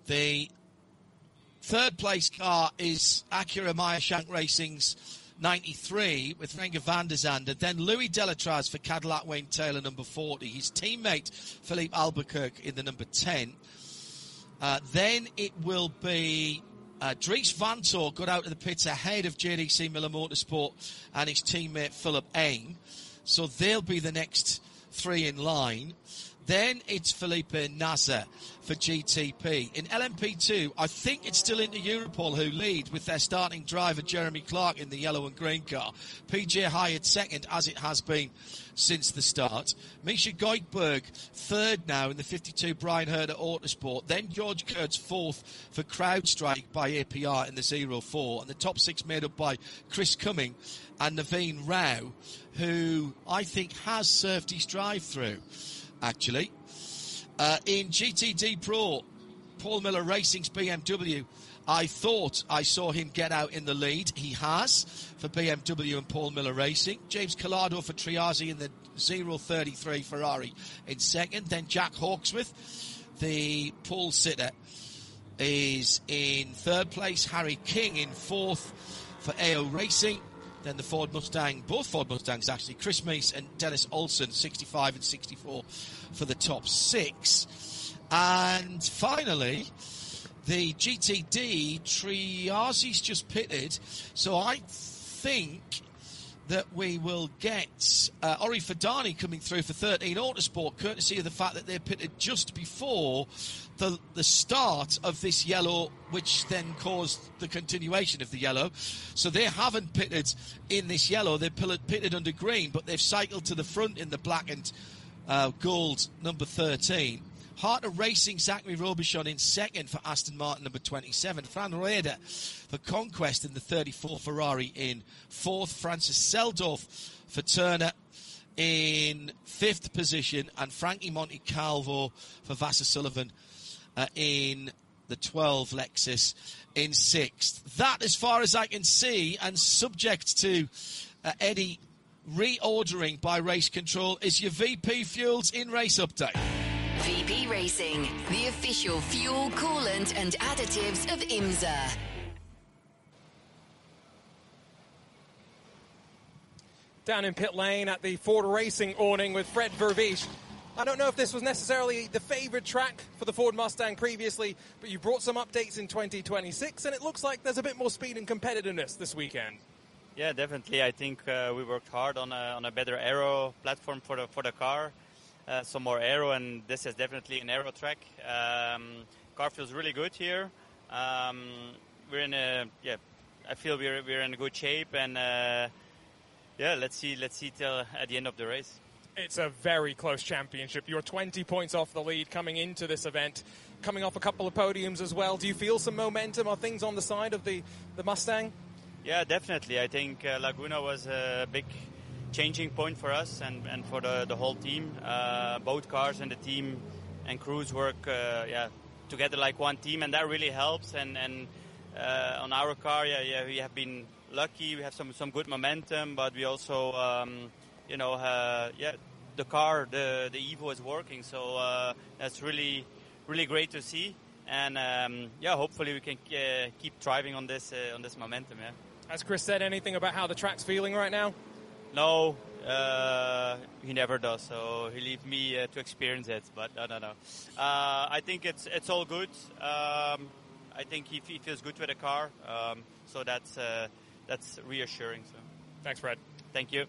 The third place car is Acura Meyershank Racing's 93 with Renger van der Zande. Then Louis Delatraz for Cadillac Wayne Taylor, number 40. His teammate, Philippe Albuquerque, in the number 10. Then it will be Dries Vanthoor got out of the pits ahead of JDC Miller Motorsport and his teammate Philip Eng. So they'll be the next three in line. Then it's Felipe Nasser for GTP. In LMP2, I think it's still into Europol who lead with their starting driver Jeremy Clark in the yellow and green car. PJ Hyatt second, as it has been since the start. Misha Goikberg third now in the 52 Brian Herder Autosport. Then George Kurtz fourth for CrowdStrike by APR in the 04. And the top six made up by Chris Cumming and Naveen Rao, who I think has served his drive-through, actually. In GTD Pro, Paul Miller Racing's BMW, I thought I saw him get out in the lead. He has for BMW and Paul Miller Racing. James Collado for Triazzi in the 033 Ferrari in second. Then Jack Hawksworth, the pole sitter, is in third place. Harry King in fourth for AO Racing. Then the Ford Mustang, both Ford Mustangs actually, Chris Meese and Dennis Olsen, 65 and 64 for the top six. And finally, the GTD, Triazzi's just pitted, so I think that we will get Ori Fadani coming through for 13 Autosport, courtesy of the fact that they pitted just before the start of this yellow, which then caused the continuation of the yellow. So they haven't pitted in this yellow, they've pitted under green, but they've cycled to the front in the black and gold number 13. Harter Racing, Zachary Robichon in second for Aston Martin, number 27. Fran Reder for Conquest in the 34 Ferrari in fourth. Francis Seldorf for Turner in fifth position. And Frankie Montecalvo for Vassar Sullivan in the 12 Lexus in sixth. That, as far as I can see, and subject to Eddie reordering by race control, is your VP Fuels in-race update. VP Racing, the official fuel, coolant and additives of IMSA. Down in pit lane at the Ford Racing awning with Fred Vervies. I don't know if this was necessarily the favourite track for the Ford Mustang previously, but you brought some updates in 2026, and it looks like there's a bit more speed and competitiveness this weekend. Yeah, definitely. I think we worked hard on a better aero platform for the car. Some more aero, and this is definitely an aero track. Car feels really good here. We're in I feel we're in a good shape, and let's see till at the end of the race. It's a very close championship. You're 20 points off the lead coming into this event, coming off a couple of podiums as well. Do you feel some momentum? Are things on the side of the Mustang? Yeah, definitely. I think Laguna was a big changing point for us and for the whole team. Both cars and the team and crews work together like one team, and that really helps. And on our car, we have been lucky. We have some good momentum, but we also the car, the Evo is working, so that's really great to see. And hopefully we can keep thriving on this momentum. Yeah. Has Chris said anything about how the track's feeling right now? No, he never does. So he leaves me to experience it. But no. I think it's all good. I think he feels good with the car. So that's reassuring. So thanks, Fred. Thank you.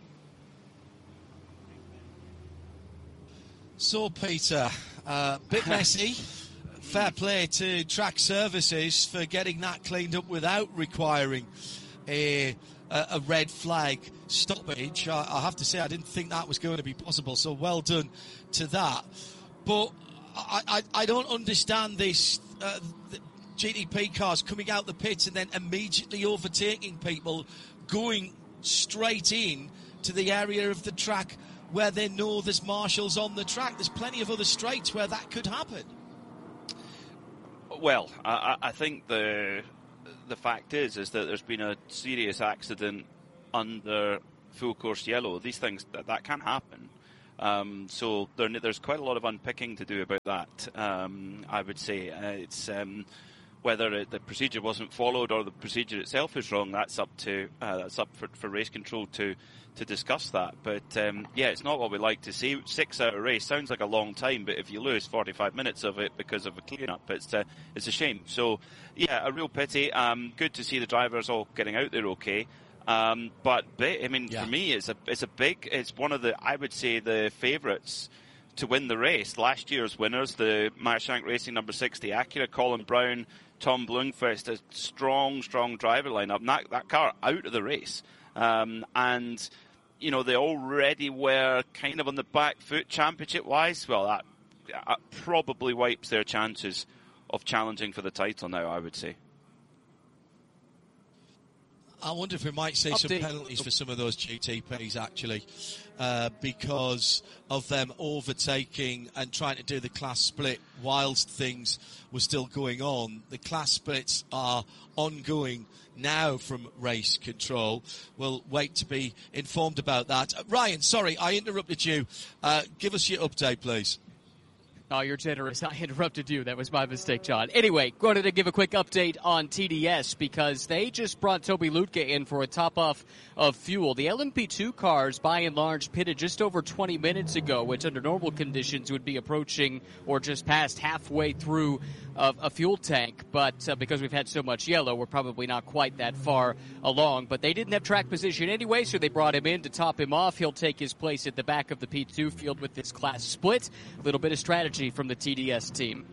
So, Peter, bit messy. Fair play to Track Services for getting that cleaned up without requiring a red flag stoppage. I have to say, I didn't think that was going to be possible, so well done to that. But I don't understand this. The GTP cars coming out the pits and then immediately overtaking people, going straight in to the area of the track where they know there's marshals on the track. There's plenty of other straights where that could happen. Well, I think the fact is that there's been a serious accident under full course yellow. These things that can happen. So there's quite a lot of unpicking to do about that. I would say it's whether the procedure wasn't followed or the procedure itself is wrong. That's up for race control to discuss that. But yeah, it's not what we like to see. 6 hour race sounds like a long time, but if you lose 45 minutes of it because of a clean-up, it's a shame. So yeah, a real pity. Good to see the drivers all getting out there okay. But I mean, for me, it's one of the, I would say, the favourites to win the race. Last year's winners, the Meyershank Racing number 60 Acura, Colin Brown, Tom Blomqvist, a strong driver lineup. And that car out of the race. And, you know, they already were kind of on the back foot championship-wise. Well, that probably wipes their chances of challenging for the title now, I would say. I wonder if we might see some penalties for some of those GTPs, actually, because of them overtaking and trying to do the class split whilst things were still going on. The class splits are ongoing now from race control. We'll wait to be informed about that. Ryan, sorry, I interrupted you. Give us your update, please. Oh, you're generous. I interrupted you. That was my mistake, John. Anyway, wanted to give a quick update on TDS because they just brought Toby Lutke in for a top-off of fuel. The LMP2 cars, by and large, pitted just over 20 minutes ago, which under normal conditions would be approaching or just past halfway through a fuel tank. But because we've had so much yellow, we're probably not quite that far along. But they didn't have track position anyway, so they brought him in to top him off. He'll take his place at the back of the P2 field with this class split. A little bit of strategy from the TDS team.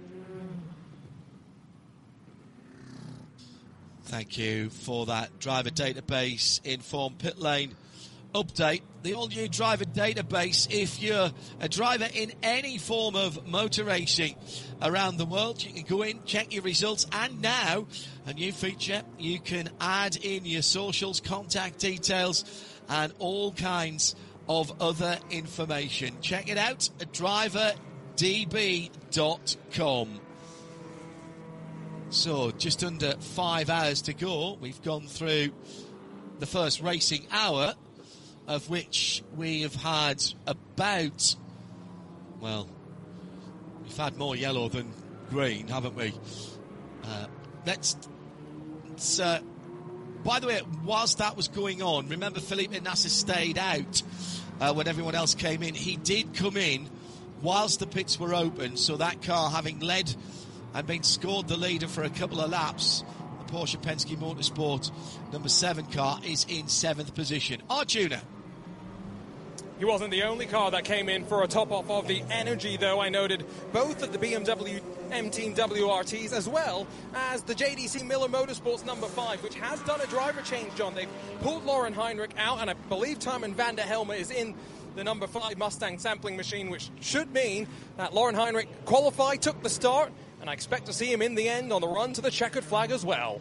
Thank you for that driver database informed pit lane update. The all-new driver database, if you're a driver in any form of motor racing around the world, you can go in, check your results, and now a new feature, you can add in your socials, contact details, and all kinds of other information. Check it out at driverdb.com. So just under 5 hours to go. We've gone through the first racing hour, of which we have had about, well, we've had more yellow than green, haven't we? By the way, whilst that was going on, remember Felipe Nasser stayed out when everyone else came in. He did come in whilst the pits were open, so that car, having led and been scored the leader for a couple of laps, the Porsche Penske Motorsport number 7 car is in 7th position. Arjuna. He wasn't the only car that came in for a top-off of the energy, though. I noted both of the BMW M Team WRTs as well as the JDC Miller Motorsports number 5, which has done a driver change, John. They've pulled Lauren Heinrich out, and I believe Tyrone van der Helme is in the number 5 Mustang sampling machine, which should mean that Lauren Heinrich qualified, took the start, and I expect to see him in the end on the run to the checkered flag as well.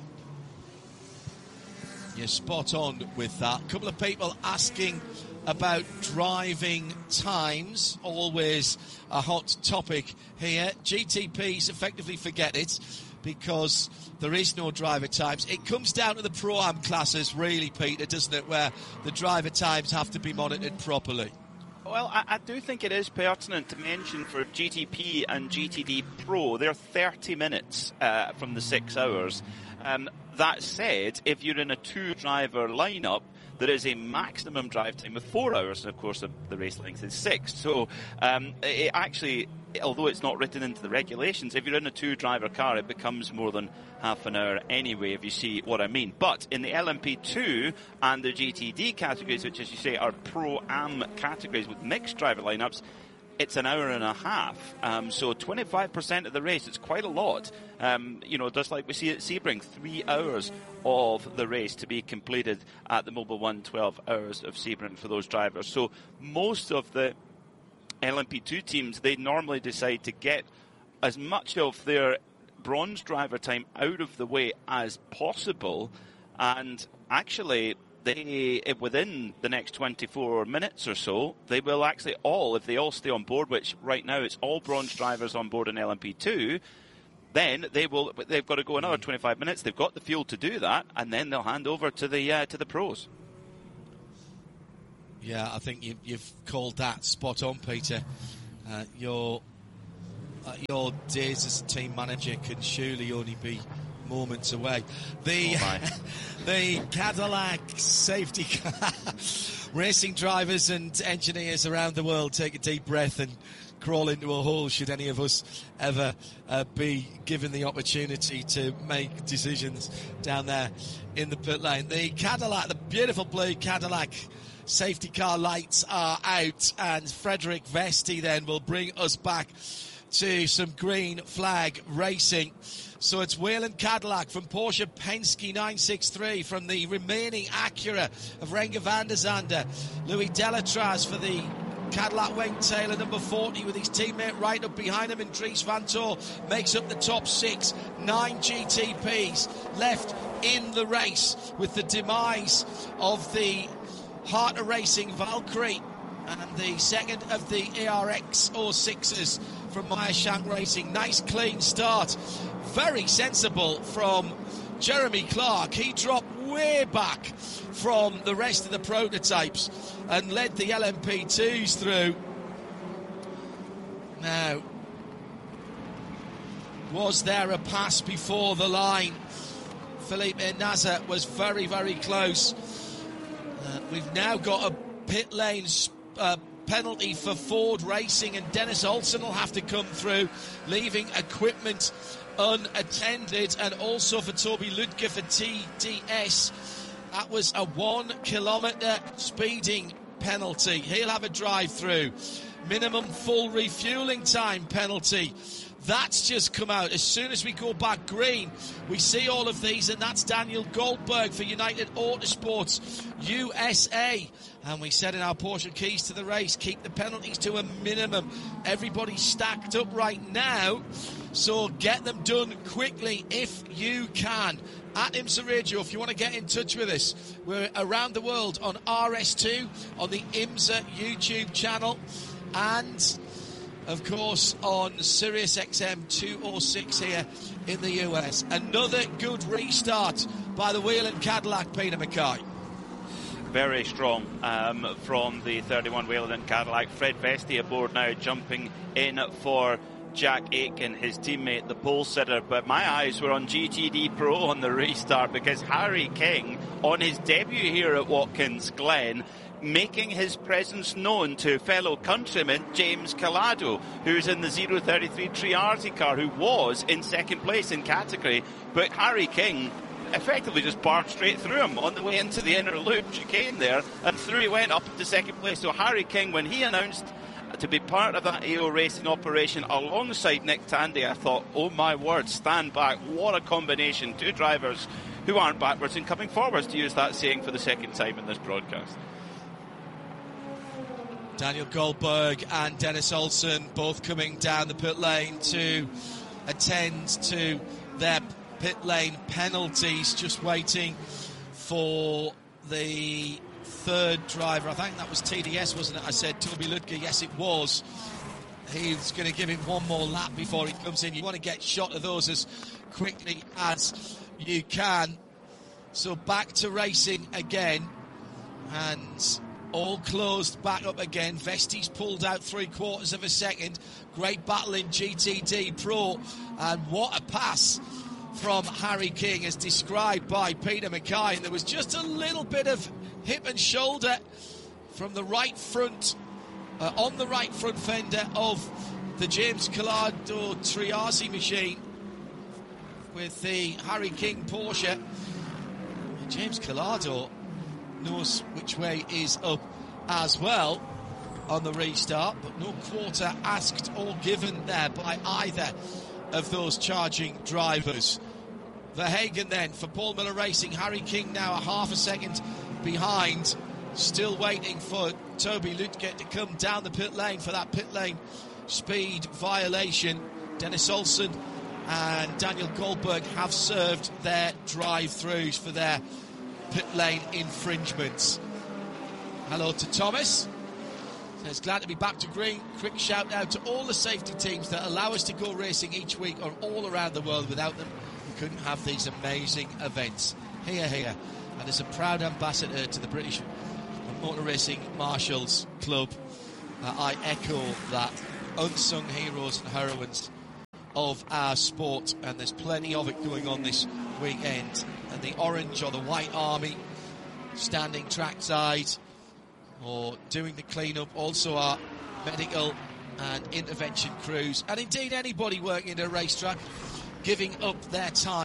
You're spot on with that. A couple of people asking about driving times, always a hot topic here. GTPs effectively forget it because there is no driver times. It comes down to the Pro-Am classes, really, Peter, doesn't it, where the driver times have to be monitored properly. Well, I do think it is pertinent to mention for GTP and GTD Pro, they're 30 minutes from the 6 hours. That said, if you're in a 2-driver lineup, there is a maximum drive time of 4 hours, and of course the race length is 6. So it actually, although it's not written into the regulations, if you're in a 2-driver car, it becomes more than half an hour anyway, if you see what I mean. But in the LMP2 and the GTD categories, which, as you say, are Pro-Am categories with mixed driver lineups, it's an hour and a half. So 25% of the race, it's quite a lot. Just like we see at Sebring, 3 hours of the race to be completed at the Mobil 1, 12 hours of Sebring for those drivers. So most of the LMP2 teams, they normally decide to get as much of their bronze driver time out of the way as possible. And actually, they, within the next 24 minutes or so, they will actually all, if they all stay on board, which right now it's all bronze drivers on board in LMP2, then they've got to go another 25 minutes. They've got the fuel to do that, and then they'll hand over to the pros. Yeah, I think you've called that spot on, Peter. Your days as a team manager can surely only be moments away. The Cadillac safety car racing drivers and engineers around the world take a deep breath and crawl into a hole should any of us ever be given the opportunity to make decisions down there in the pit lane. The Cadillac, the beautiful blue Cadillac safety car lights are out, and Frederick Vesti then will bring us back to some green flag racing. So it's Whelen Cadillac from Porsche Penske 963, from the remaining Acura of Renger van der Zande, Louis Delatraz for the Cadillac Wayne Taylor, number 40, with his teammate right up behind him, and Dries Van Tor makes up the top 6. 9 GTPs left in the race, with the demise of the Heart of Racing Valkyrie and the second of the ARX 06s from Meyer-Shank Racing. Nice clean start, very sensible from Jeremy Clark. He dropped way back from the rest of the prototypes and led the LMP2s through. Now, was there a pass before the line? Felipe Nasr was very, very close. We've now got a pit lane penalty for Ford Racing, and Dennis Olsen will have to come through, leaving equipment unattended, and also for Toby Lüdke for TDS. That was a 1 kilometre speeding penalty. He'll have a drive-through. Minimum full refuelling time penalty. That's just come out. As soon as we go back green, we see all of these, and that's Daniel Goldberg for United Autosports USA. And we said in our Porsche keys to the race, keep the penalties to a minimum. Everybody's stacked up right now, so get them done quickly if you can. At IMSA Radio, if you want to get in touch with us, we're around the world on RS2, on the IMSA YouTube channel, and of course on Sirius XM 206 here in the US. Another good restart by the Whelen Cadillac, Peter Mackay. Very strong from the 31 Whelen Cadillac. Fred Vesti aboard now, jumping in for Jack Aitken, his teammate, the pole sitter. But my eyes were on GTD Pro on the restart, because Harry King, on his debut here at Watkins Glen, making his presence known to fellow countryman James Calado, who's in the 033 Triarty car, who was in second place in category. But Harry King effectively just barked straight through him on the way into the inner loop chicane there, and through he went up to second place. So Harry King, when he announced to be part of that AO racing operation alongside Nick Tandy, I thought, oh my word, stand back, what a combination. Two drivers who aren't backwards and coming forwards, to use that saying for the second time in this broadcast. Daniel Goldberg and Dennis Olsen both coming down the pit lane to attend to their pit lane penalties, just waiting for the third driver. I think that was TDS, wasn't it? I said Toby Lüdke. Yes, it was. He's going to give him one more lap before he comes in. You want to get shot of those as quickly as you can. So back to racing again, and all closed back up again. Vesti's pulled out 3/4 of a second. Great battle in GTD Pro, and what a pass from Harry King, as described by Peter Mackay. And there was just a little bit of hip and shoulder from the right front, on the right front fender of the James Calado Triarty machine with the Harry King Porsche. James Calado knows which way is up as well on the restart, but no quarter asked or given there by either of those charging drivers. Verhagen then for Paul Miller Racing. Harry King now a half a second behind, still waiting for Toby Lüdke to come down the pit lane for that pit lane speed violation. Dennis Olsen and Daniel Goldberg have served their drive-throughs for their pit lane infringements. Hello to Thomas. Says, glad to be back to green. Quick shout out to all the safety teams that allow us to go racing each week or all around the world. Without them, we couldn't have these amazing events. Here. And as a proud ambassador to the British Motor Racing Marshals Club, I echo that. Unsung heroes and heroines of our sport, and there's plenty of it going on this weekend. And the orange or the white army standing trackside or doing the clean-up, also our medical and intervention crews, and indeed anybody working at a racetrack giving up their time.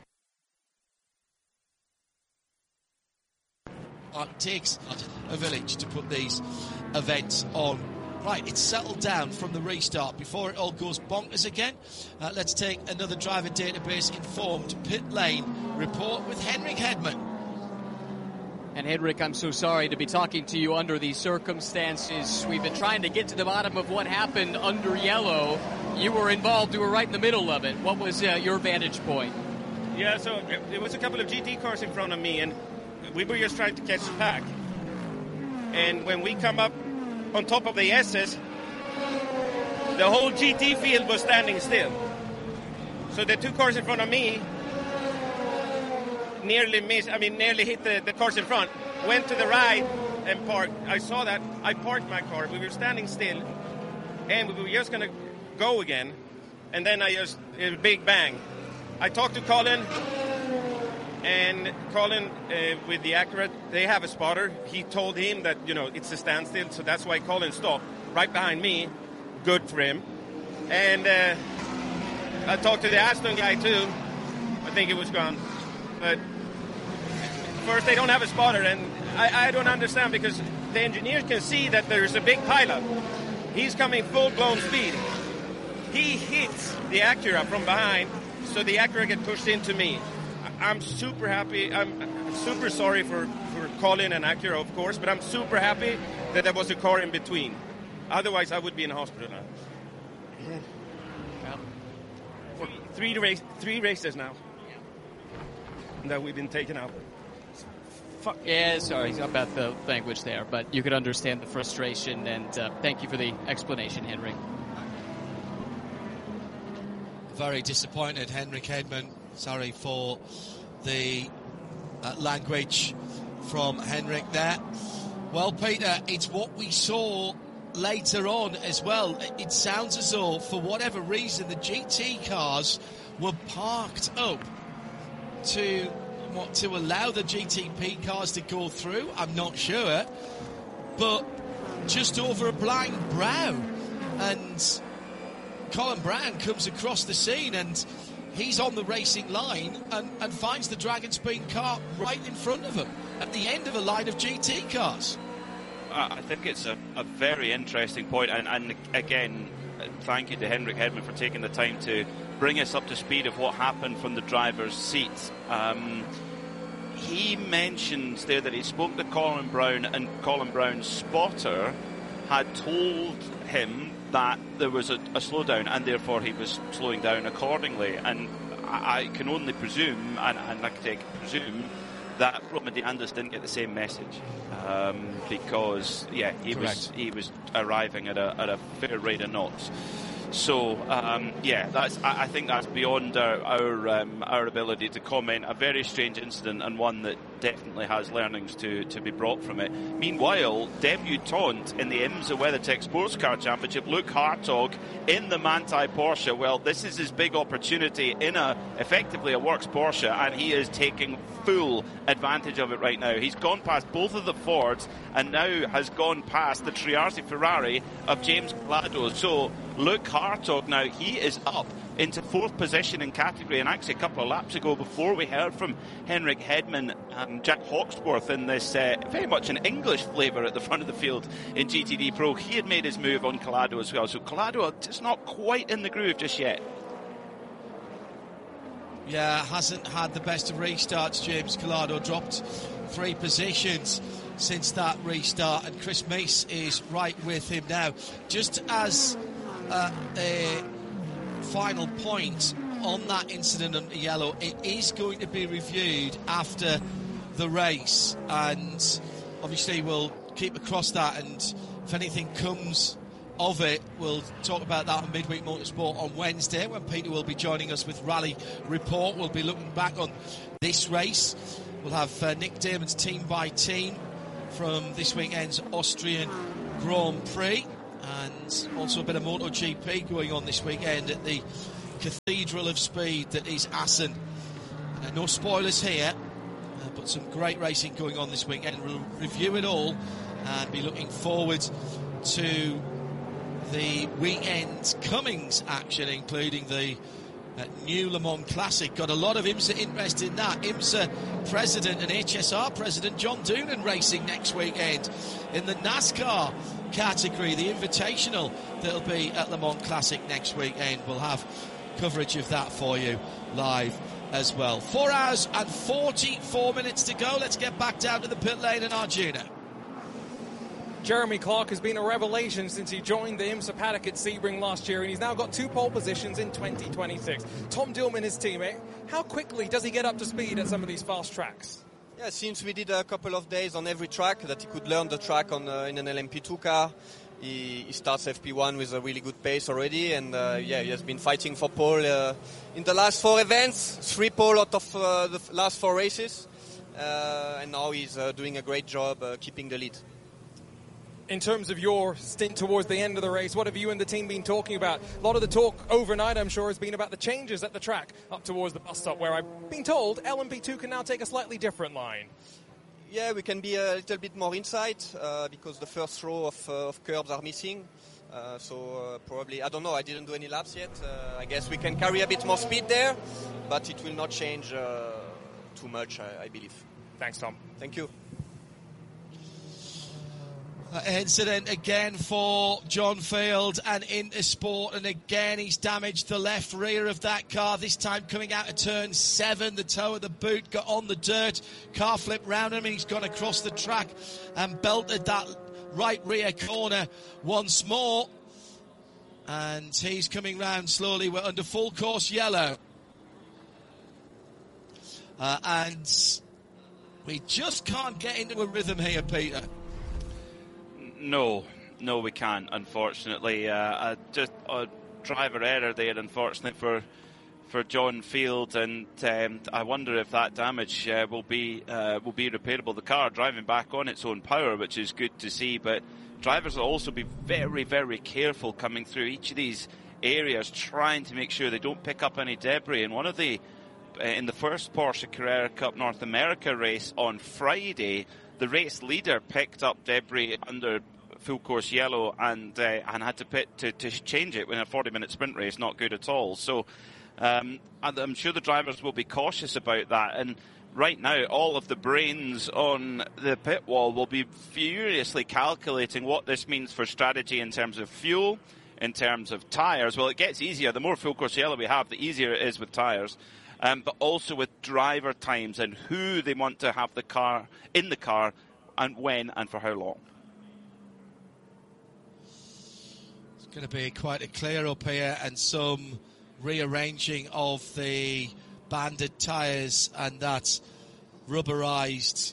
It takes a village to put these events on. Right, it's settled down from the restart. Before it all goes bonkers again, let's take another driver database informed pit lane report with Henrik Hedman. And Henrik, I'm so sorry to be talking to you under these circumstances. We've been trying to get to the bottom of what happened under yellow. You were involved. You were right in the middle of it. What was your vantage point? Yeah, so there was a couple of GT cars in front of me, and we were just trying to catch the pack. And when we come up on top of the S's, the whole GT field was standing still. So the two cars in front of me nearly hit the cars in front, went to the right and parked. I saw that. I parked my car. We were standing still, and we were just going to go again. And then a big bang. I talked to Colin, and Colin with the Acura, they have a spotter. He told him that, it's a standstill, so that's why Colin stopped right behind me. Good for him. And I talked to the Aston guy too. I think it was gone. But first, they don't have a spotter, and I don't understand, because the engineers can see that there's a big pileup. He's coming full-blown speed. He hits the Acura from behind, so the Acura gets pushed into me. I'm super happy. I'm super sorry for Colin and Acura, of course, but I'm super happy that there was a car in between. Otherwise, I would be in the hospital now. Well, three races now that we've been taken out. Fuck. Yeah, sorry about the language there, but you could understand the frustration, and thank you for the explanation, Henrik. Very disappointed, Henrik Hedman. Sorry for the language from Henrik there. Well, Peter, it's what we saw later on as well. It sounds as though, for whatever reason, the GT cars were parked up to allow the GTP cars to go through. I'm not sure, but just over a blind brow, and Colin Brown comes across the scene, and he's on the racing line and finds the Dragon Speed car right in front of him at the end of a line of GT cars. I think it's a very interesting point, and again, thank you to Henrik Hedman for taking the time to bring us up to speed of what happened from the driver's seat. He mentions there that he spoke to Colin Brown, and Colin Brown's spotter had told him that there was a slowdown, and therefore he was slowing down accordingly. And I can only presume, and I can presume, that Roman DeAndas didn't get the same message, because he was arriving at a fair rate of knots. So I think that's beyond our ability to comment. A very strange incident, and one that definitely has learnings to be brought from it. Meanwhile, debutant in the IMSA WeatherTech Sports Car Championship, Luke Hartog in the Manthey Porsche. Well, this is his big opportunity in effectively a works Porsche, and he is taking full advantage of it right now. He's gone past both of the Fords and now has gone past the Triarsi Ferrari of James Calado. So Luke Hartog now, he is up into fourth position in category, and actually a couple of laps ago, before we heard from Henrik Hedman and Jack Hawksworth in this very much an English flavour at the front of the field in GTD Pro, he had made his move on Calado as well. So Calado just not quite in the groove just yet. Yeah, hasn't had the best of restarts. James Calado dropped 3 positions since that restart, and Chris Meese is right with him now. Just as a final point on that incident under yellow, it is going to be reviewed after the race, and obviously we'll keep across that, and if anything comes of it, we'll talk about that on Midweek Motorsport on Wednesday, when Peter will be joining us with Rally Report. We'll be looking back on this race. We'll have Nick Damon's team by team from this weekend's Austrian Grand Prix, and also a bit of MotoGP going on this weekend at the Cathedral of Speed that is Assen. No spoilers here, but some great racing going on this weekend. We'll review it all and be looking forward to the weekend's Cummings action, including the new Le Mans Classic. Got a lot of IMSA interest in that. IMSA President and HSR President John Doonan racing next weekend in the NASCAR category, the Invitational that'll be at Le Mans Classic next weekend. We'll have coverage of that for you live as well. 4 hours and 44 minutes to go. Let's get back down to the pit lane in Arjuna. Jeremy Clark has been a revelation since he joined the IMSA paddock at Sebring last year, and he's now got 2 pole positions in 2026. Tom Dillman, his teammate, how quickly does he get up to speed at some of these fast tracks? Yeah, since we did a couple of days on every track that he could learn the track on in an LMP2 car, he starts FP1 with a really good pace already, and he has been fighting for pole in the last 4 events, 3 pole out of the last 4 races, and now he's doing a great job keeping the lead. In terms of your stint towards the end of the race, what have you and the team been talking about? A lot of the talk overnight, I'm sure, has been about the changes at the track up towards the bus stop, where I've been told LMP2 can now take a slightly different line. Yeah, we can be a little bit more inside because the first row of curbs are missing. So probably, I don't know, I didn't do any laps yet. I guess we can carry a bit more speed there, but it will not change too much, I believe. Thanks, Tom. Thank you. Incident again for John Field and Intersport, and again he's damaged the left rear of that car, this time coming out of turn 7. The toe of the boot got on the dirt, car flipped round him, and he's gone across the track and belted that right rear corner once more, and he's coming round slowly. We're under full course yellow, and we just can't get into a rhythm here, Peter. No, we can't, unfortunately. Just a driver error there, unfortunately, for John Field, and I wonder if that damage will be repairable. The car driving back on its own power, which is good to see, but drivers will also be very, very careful coming through each of these areas, trying to make sure they don't pick up any debris. And one of the in the first Porsche Carrera Cup North America race on Friday, the race leader picked up debris under full course yellow and had to pit to change it in a 40-minute sprint race. Not good at all. So I'm sure the drivers will be cautious about that. And right now, all of the brains on the pit wall will be furiously calculating what this means for strategy in terms of fuel, in terms of tyres. Well, it gets easier. The more full course yellow we have, the easier it is with tyres. But also with driver times and who they want to have in the car and when and for how long. It's going to be quite a clear up here, and some rearranging of the banded tyres and that rubberized,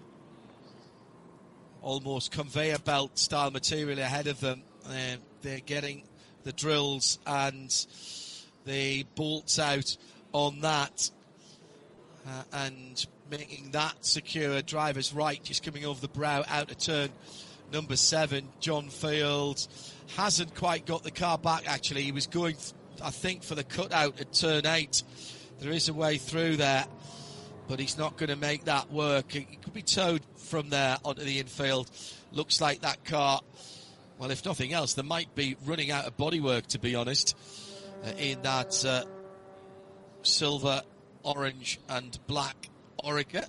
almost conveyor belt style material ahead of them. They're getting the drills and the bolts out on that and making that secure. Driver's right, just coming over the brow out of turn number 7. John Field hasn't quite got the car back, actually. He was going, I think, for the cutout at turn 8. There is a way through there, but he's not going to make that work. He could be towed from there onto the infield. Looks like that car, well, if nothing else, there might be running out of bodywork, to be honest, in that silver, orange and black Oreca.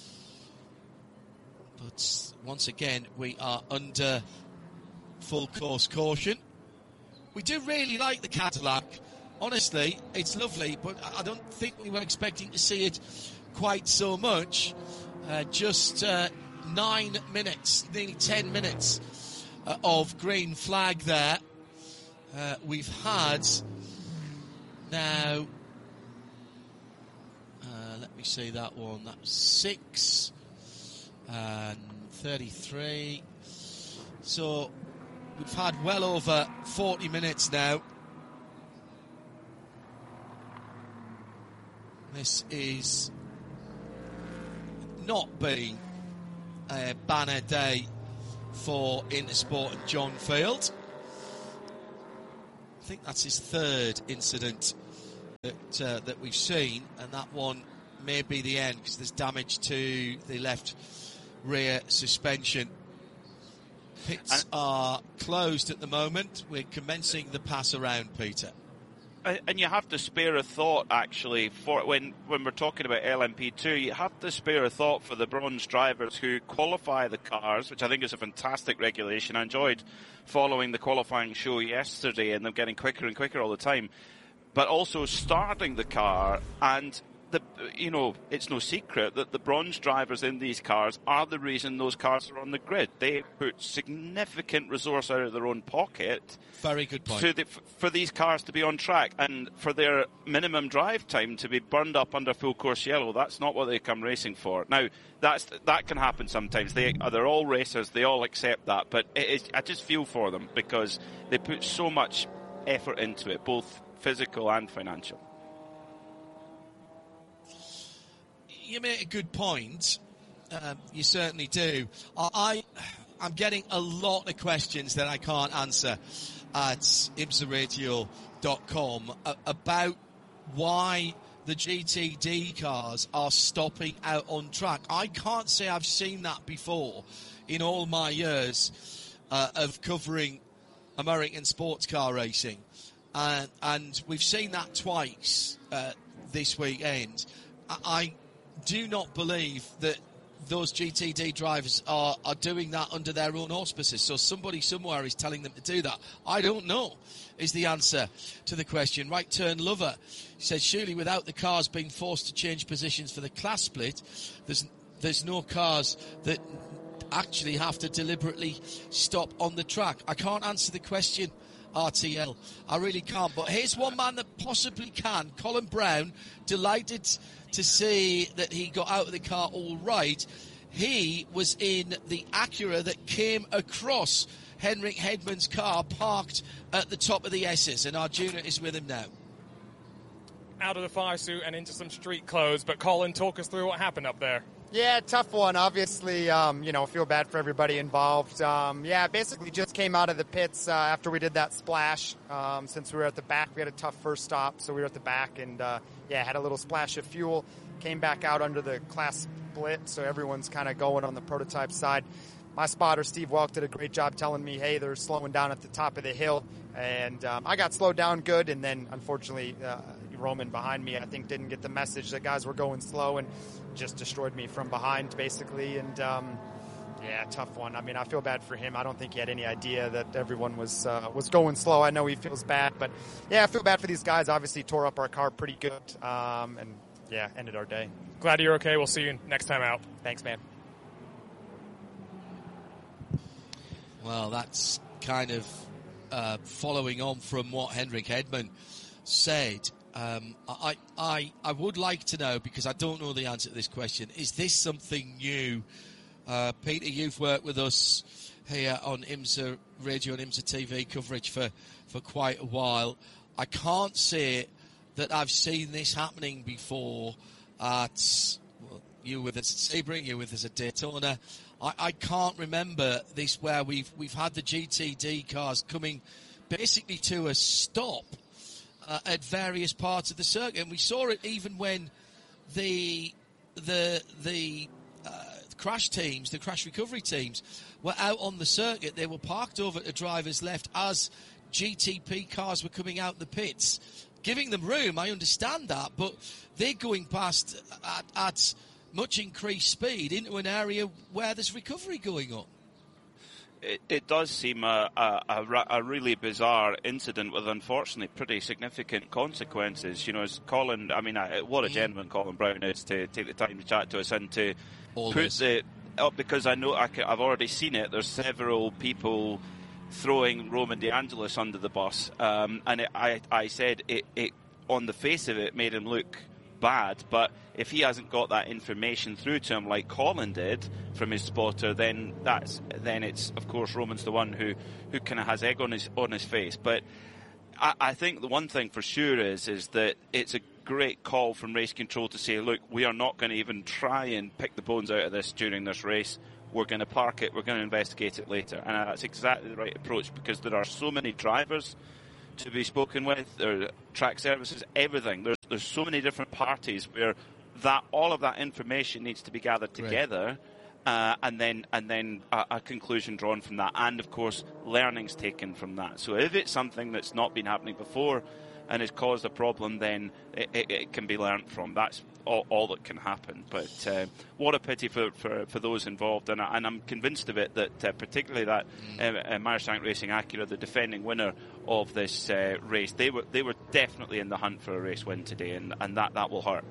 But once again, we are under full course caution. We do really like the Cadillac. Honestly, it's lovely, but I don't think we were expecting to see it quite so much. Just 9 minutes, nearly 10 minutes of green flag there. We've had now, let me see that one, that was 6 and 33. So we've had well over 40 minutes now. This is not being banner day for Intersport and John Field. I think that's his third incident that we've seen, and that one may be the end because there's damage to the left rear suspension. Pits are closed at the moment. We're commencing the pass around, Peter. And you have to spare a thought, actually, for when we're talking about LMP2, you have to spare a thought for the bronze drivers who qualify the cars, which I think is a fantastic regulation. I enjoyed following the qualifying show yesterday and them getting quicker and quicker all the time, but also starting the car. And it's no secret that the bronze drivers in these cars are the reason those cars are on the grid. They put significant resource out of their own pocket. Very good point. For these cars to be on track and for their minimum drive time to be burned up under full course yellow. That's not what they come racing for. Now, that can happen sometimes. They're all racers. They all accept that. But I just feel for them because they put so much effort into it, both physical and financial. You make a good point. You certainly do. I'm getting a lot of questions that I can't answer at IMSARadio.com about why the GTD cars are stopping out on track. I can't say I've seen that before in all my years of covering American sports car racing. And we've seen that twice this weekend. I do not believe that those GTD drivers are doing that under their own auspices. So somebody somewhere is telling them to do that. I don't know is the answer to the question. Right Turn Lover says, surely without the cars being forced to change positions for the class split, there's no cars that actually have to deliberately stop on the track. I can't answer the question, RTL. I really can't. But here's one man that possibly can. Colin Brown, delighted to see that he got out of the car all right. He was in the Acura that came across Henrik Hedman's car parked at the top of the S's, and Arjuna is with him now. Out of the fire suit and into some street clothes, but Colin, talk us through what happened up there. Yeah, tough one. Obviously, feel bad for everybody involved. Basically just came out of the pits after we did that splash. Since we were at the back, we had a tough first stop, so we were at the back and, had a little splash of fuel. Came back out under the class split, so everyone's kind of going on the prototype side. My spotter, Steve Welk, did a great job telling me, hey, they're slowing down at the top of the hill. And I got slowed down good, and then, unfortunately, Roman behind me, I think, didn't get the message that guys were going slow and just destroyed me from behind, basically. And, tough one. I mean, I feel bad for him. I don't think he had any idea that everyone was going slow. I know he feels bad, but, I feel bad for these guys. Obviously tore up our car pretty good, ended our day. Glad you're okay. We'll see you next time out. Thanks, man. Well, that's kind of following on from what Henrik Hedman said. I would like to know, because I don't know the answer to this question, is this something new? Peter, you've worked with us here on IMSA Radio and IMSA TV coverage for quite a while. I can't say that I've seen this happening before you with us at Sebring, you with us at Daytona. I can't remember this where we've had the GTD cars coming basically to a stop at various parts of the circuit, and we saw it even when the crash teams, the crash recovery teams, were out on the circuit. They were parked over to driver's left as GTP cars were coming out the pits, giving them room. I understand that, but they're going past at much increased speed into an area where there's recovery going on. It does seem a really bizarre incident with, unfortunately, pretty significant consequences. You know, as Colin, what a gentleman Colin Brown is to take the time to chat to us and to Always. put because I know I've already seen it. There's several people throwing Roman DeAngelis under the bus, and I said it on the face of it made him look bad, but if he hasn't got that information through to him like Colin did from his spotter, then it's of course Roman's the one who kind of has egg on his face. But I think the one thing for sure is that it's a great call from race control to say, look, we are not going to even try and pick the bones out of this during this race. we're going to park it, we're going to investigate it later. And that's exactly the right approach, because there are so many drivers to be spoken with, there are track services, everything. There's so many different parties where all of that information needs to be gathered together, and then a conclusion drawn from that, and of course learnings taken from that. So if it's something that's not been happening before and has caused a problem, then it can be learnt from. That's all that can happen. But what a pity for those involved, and I'm convinced of it that particularly that Meyershank Racing Acura, the defending winner of this race, they were definitely in the hunt for a race win today, and that will hurt.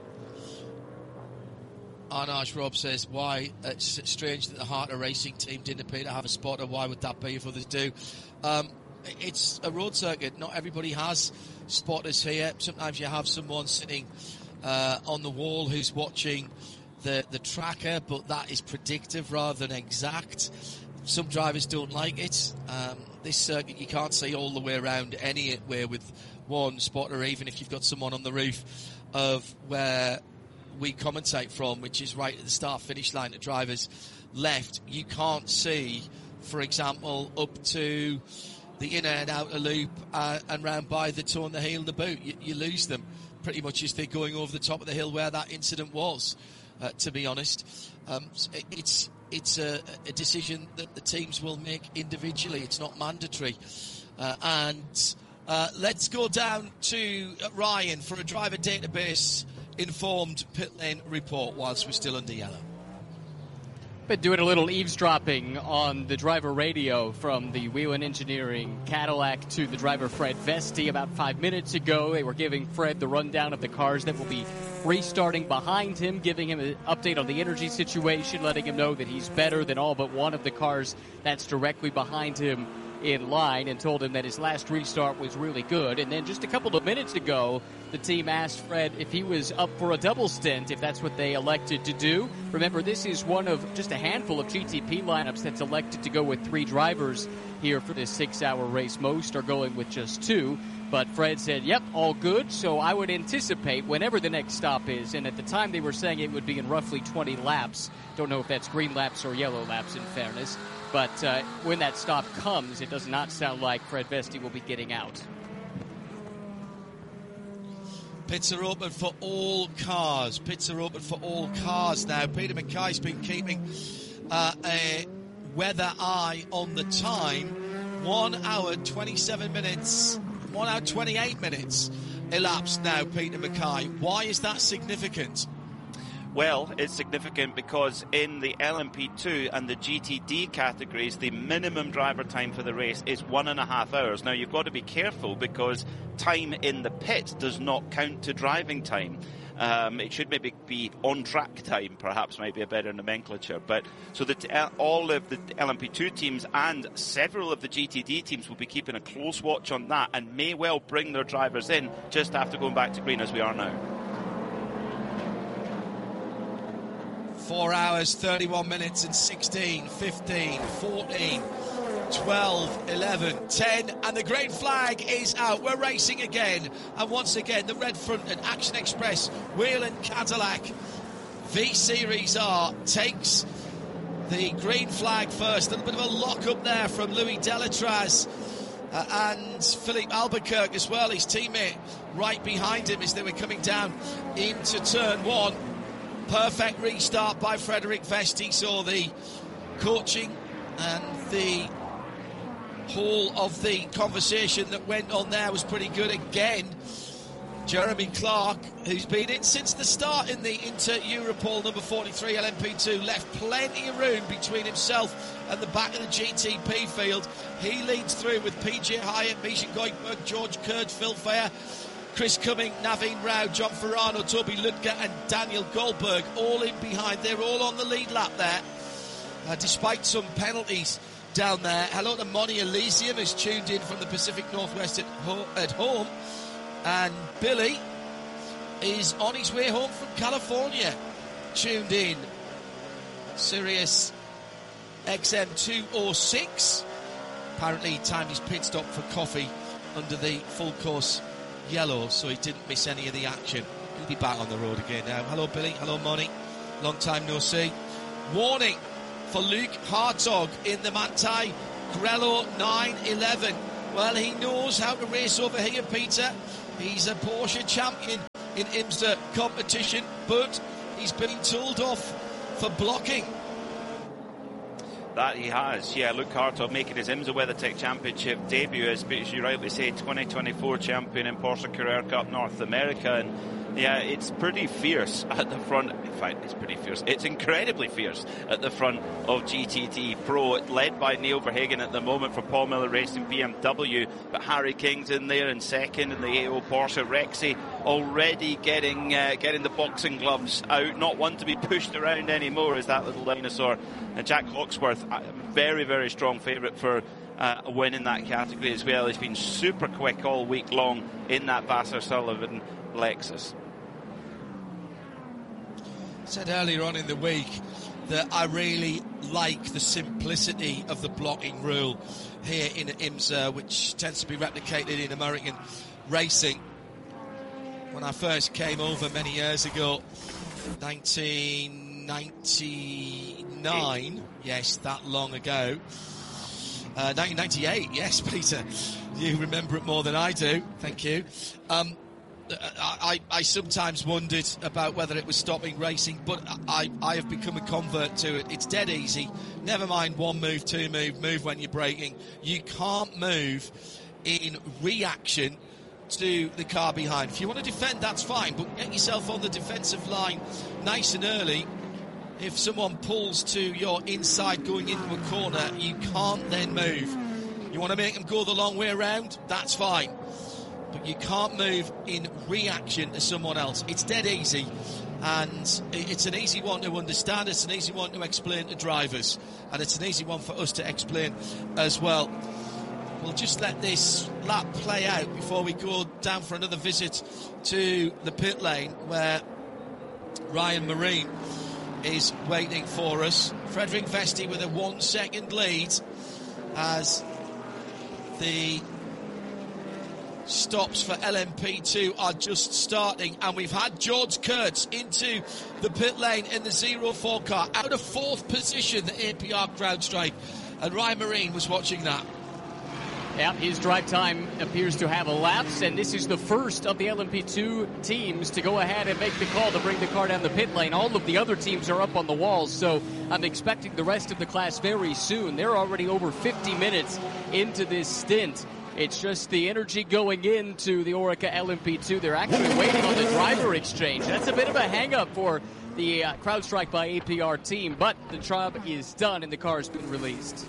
Arnage Rob says, why it's strange that the Harter Racing team didn't appear to have a spotter. Why would that be if others do? It's a road circuit. Not everybody has spotters here. Sometimes you have someone sitting on the wall who's watching the tracker, but that is predictive rather than exact. Some drivers don't like it. This circuit, you can't see all the way around anywhere with one spotter, even if you've got someone on the roof of where we commentate from, which is right at the start-finish line to drivers left. You can't see, for example, up to the inner and outer loop and round by the toe on the heel of the boot. You lose them pretty much as they're going over the top of the hill where that incident was, to be honest. It's a decision that the teams will make individually. It's not mandatory. Let's go down to Ryan for a driver database informed pit lane report whilst we're still under yellow. Been doing a little eavesdropping on the driver radio from the Whelen Engineering Cadillac to the driver Fred Vesti about 5 minutes ago. They were giving Fred the rundown of the cars that will be restarting behind him, giving him an update on the energy situation, letting him know that he's better than all but one of the cars that's directly behind him in line, and told him that his last restart was really good. And then just a couple of minutes ago, the team asked Fred if he was up for a double stint, if that's what they elected to do. Remember, this is one of just a handful of GTP lineups that's elected to go with 3 drivers here for this 6-hour race. Most are going with just 2. But Fred said, yep, all good. So I would anticipate whenever the next stop is, and at the time they were saying it would be in roughly 20 laps. Don't know if that's green laps or yellow laps, in fairness. But when that stop comes, it does not sound like Fred Vesti will be getting out. Pits are open for all cars. Pits are open for all cars now. Peter Mackay's been keeping a weather eye on the time. 1 hour, 27 minutes, 1 hour, 28 minutes elapsed now, Peter Mackay. Why is that significant? Well, it's significant because in the LMP2 and the GTD categories, the minimum driver time for the race is 1.5 hours. Now, you've got to be careful because time in the pit does not count to driving time. It should maybe be on-track time, perhaps might be a better nomenclature. But so that all of the LMP2 teams and several of the GTD teams will be keeping a close watch on that and may well bring their drivers in just after going back to green as we are now. 4 hours, 31 minutes and 16, 15, 14, 12, 11, 10, and the green flag is out. We're racing again, and once again the red front and Action Express Whelen Cadillac V-Series R takes the green flag first. A little bit of a lock-up there from Louis Delatraz and Philippe Albuquerque as well, his teammate right behind him as they were coming down into turn 1. Perfect restart by Frederic Vesti, so the coaching and the whole of the conversation that went on there was pretty good again. Jeremy Clark, who's been in since the start in the Inter-Europol number 43 LMP2, left plenty of room between himself and the back of the GTP field. He leads through with PJ Hyatt, Misha Goldberg, George Kurd, Phil Fair, Chris Cumming, Naveen Rao, John Ferrano, Toby Ludger and Daniel Goldberg all in behind. They're all on the lead lap there, despite some penalties down there. Hello to Moni Elysium, who's tuned in from the Pacific Northwest at home. And Billy is on his way home from California, tuned in. Sirius XM 206. Apparently he timed his pit stop for coffee under the full course yellow, so he didn't miss any of the action. He'll be back on the road again now. Hello Billy, hello Moni, long time no see. Warning for Luke Hartog in the Manthey Grello 911. Well, he knows how to race over here, Peter. He's a Porsche champion in IMSA competition, but he's been told off for blocking. That he has, yeah. Luke Hartog making his IMSA WeatherTech Championship debut as you rightly say, 2024 champion in Porsche Carrera Cup North America. And yeah, it's pretty fierce at the front. In fact, it's pretty fierce. It's incredibly fierce at the front of GTD Pro, led by Neil Verhagen at the moment for Paul Miller Racing BMW. But Harry King's in there in second, and the AO Porsche Rexy already getting the boxing gloves out. Not one to be pushed around anymore is that little dinosaur. And Jack Hawksworth, a very, very strong favourite for a win in that category as well. He's been super quick all week long in that Vassar Sullivan Lexus. I said earlier on in the week that I really like the simplicity of the blocking rule here in IMSA, which tends to be replicated in American racing. When I first came over many years ago, 1999, yes, that long ago. 1998, yes, Peter, you remember it more than I do, thank you. I sometimes wondered about whether it was stopping racing, but I have become a convert to it. It's dead easy. Never mind one move, two move when you're braking. You can't move in reaction to the car behind. If you want to defend, that's fine, but get yourself on the defensive line nice and early. If someone pulls to your inside going into a corner, you can't then move. You want to make them go the long way around, that's fine. But you can't move in reaction to someone else. It's dead easy, and it's an easy one to understand. It's an easy one to explain to drivers, and it's an easy one for us to explain as well. We'll just let this lap play out before we go down for another visit to the pit lane where Ryan Marine is waiting for us. Frederick Vesti with a 1 second lead as the stops for LMP2 are just starting, and we've had George Kurtz into the pit lane in the 04 car out of 4th position, the APR CrowdStrike, and Ryan Marine was watching that. Yeah, his drive time appears to have elapsed, and this is the first of the LMP2 teams to go ahead and make the call to bring the car down the pit lane. All of the other teams are up on the walls, so I'm expecting the rest of the class very soon. They're already over 50 minutes into this stint. It's just the energy going into the Oreca LMP2. They're actually waiting on the driver exchange. That's a bit of a hang-up for the CrowdStrike by APR team, but the job is done and the car's been released.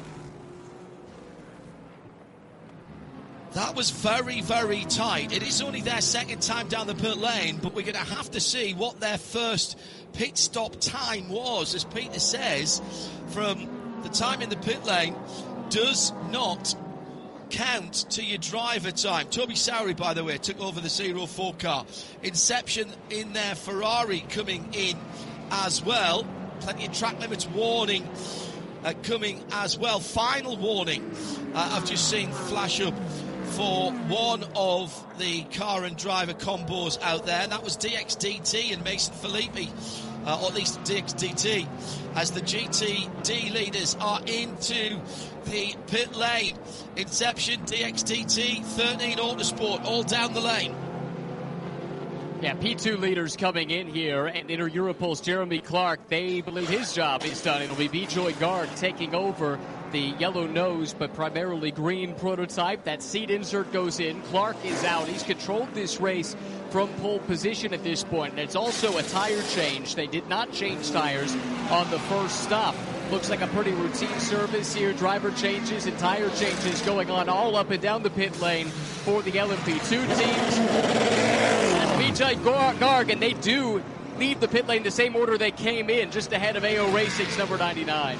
That was very, very tight. It is only their second time down the pit lane, but we're going to have to see what their first pit stop time was. As Peter says, from the time in the pit lane does not count to your driver time. Toby Sowery, by the way, took over the 04 car. Inception in their Ferrari coming in as well. Plenty of track limits warning coming as well. Final warning I've just seen flash up for one of the car and driver combos out there, and that was DXDT and Mason Filippi, or at least DXDT, as the GTD leaders are into the pit lane. Inception, DXDT, 13 Autosport, all down the lane. Yeah, P2 leaders coming in here, and Inter Europol's Jeremy Clark, they believe his job is done. It'll be Bijoy Garg taking over the yellow nose but primarily green prototype. That seat insert goes in. Clark is out. He's controlled this race from pole position at this point, and it's also a tire change. They did not change tires on the first stop. Looks like a pretty routine service here. Driver changes and tire changes going on all up and down the pit lane for the LMP2 teams. And Bijoy Garg, and they do leave the pit lane the same order they came in, just ahead of AO Racing's number 99.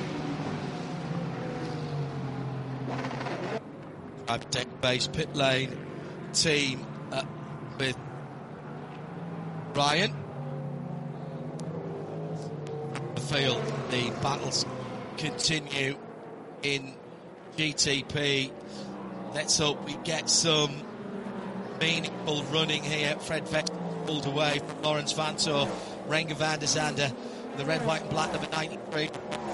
Deck-based pit lane team with Ryan. The field, the battles continue in GTP. Let's hope we get some meaningful running here. Fred Vest pulled away from Lawrence Vantor, Renger van der Zande, the red, white and black number 93.